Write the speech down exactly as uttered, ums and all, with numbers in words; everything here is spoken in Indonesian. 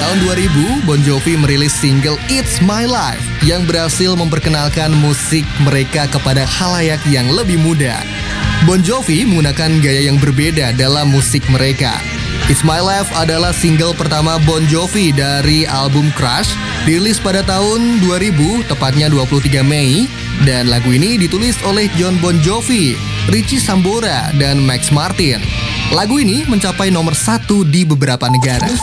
tahun dua ribu, Bon Jovi merilis single It's My Life yang berhasil memperkenalkan musik mereka kepada khalayak yang lebih muda. Bon Jovi menggunakan gaya yang berbeda dalam musik mereka. It's My Life adalah single pertama Bon Jovi dari album Crush, dirilis pada tahun dua ribu, tepatnya dua puluh tiga Mei, dan lagu ini ditulis oleh Jon Bon Jovi, Richie Sambora, dan Max Martin. Lagu ini mencapai nomor satu di beberapa negara.